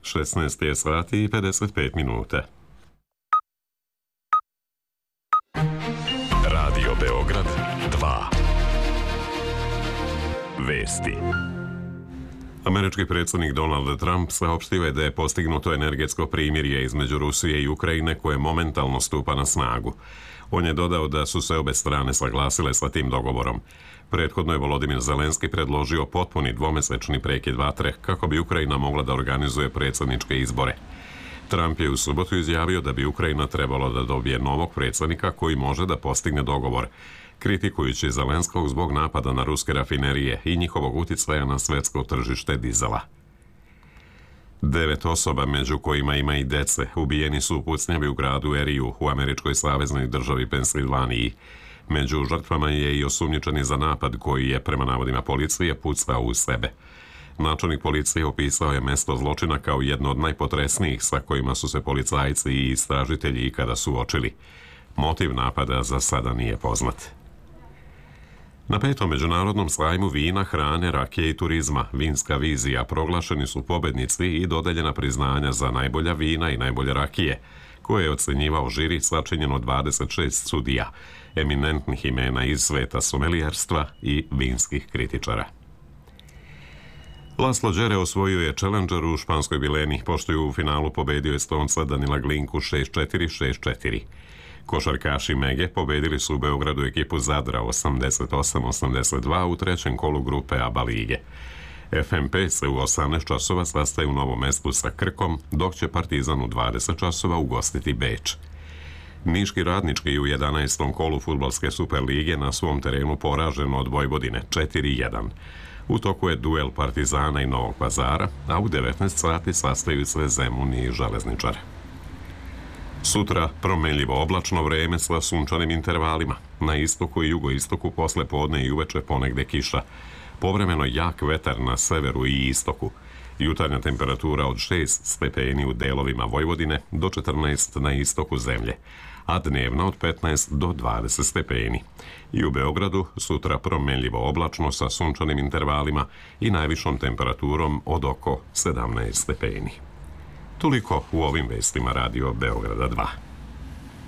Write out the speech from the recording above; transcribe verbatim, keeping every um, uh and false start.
šesnaest je sati i pedeset pet minuta. Radio Beograd dva. Vesti. Američki predsjednik Donald Trump saopštio je da je postignuto energetsko primirje između Rusije i Ukrajine koje momentalno stupa na snagu. On je dodao da su se obe strane saglasile sa tim dogovorom. Prethodno je Volodimir Zelenski predložio potpuni dvomesečni prekid vatre kako bi Ukrajina mogla da organizuje predsjedničke izbore. Trump je u subotu izjavio da bi Ukrajina trebalo da dobije novog predsjednika koji može da postigne dogovor, kritikujući Zelenskog zbog napada na ruske rafinerije i njihovog uticaja na svetsko tržište dizela. Devet osoba, među kojima ima i dece, ubijeni su u pucnjavi u gradu Eriju u američkoj saveznoj državi Pensilvaniji. Među žrtvama je i osumnjičeni za napad koji je, prema navodima policije, pucao u sebe. Načelnik policije opisao je mesto zločina kao jedno od najpotresnijih sa kojima su se policajci i istražitelji ikada suočili. Motiv napada za sada nije poznat. Na petom međunarodnom sajmu vina, hrane, rakije i turizma, Vinska vizija, proglašeni su pobednici i dodeljena priznanja za najbolja vina i najbolje rakije, koje je ocenjivao žiri sačinjeno dvadeset šest sudija, eminentnih imena iz sveta somelijerstva i vinskih kritičara. Laslo Đere osvojio je Challenger u španskoj Bileni, pošto je u finalu pobedio Estonca Danila Glinku šest četiri šest četiri. Košarkaši Mege pobedili su u Beogradu ekipu Zadra osamdeset osam osamdeset dva u trećem kolu grupe ABA lige. F M P se u osamnaest časova sastaje u Novom Mestu sa Krkom, dok će Partizan u dvadeset časova ugostiti Beč. Niški Radnički u jedanaestom kolu fudbalske Superlige na svom terenu poražen od Vojvodine četiri jedan. U toku je duel Partizana i Novog Pazara, a u devetnaest sati sastaju se Zemun i Železničar. Sutra promenljivo oblačno vreme sa sunčanim intervalima. Na istoku i jugoistoku posle podne i uveče ponegde kiša. Povremeno jak vetar na severu i istoku. Jutarnja temperatura od šest stepeni u delovima Vojvodine do četrnaest na istoku zemlje, a dnevna od petnaest do dvadeset stepeni. I u Beogradu sutra promenljivo oblačno sa sunčanim intervalima i najvišom temperaturom od oko sedamnaest stepeni. Toliko u ovim vestima Radio Beograda dva.